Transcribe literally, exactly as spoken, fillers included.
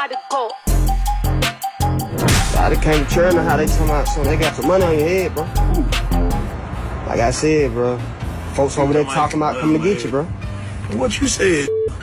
gotta go. I just came to church and how they talking about so they got some money on your head, bro. Like I said, bro. Folks over there talking about coming to get you, bro. What you said?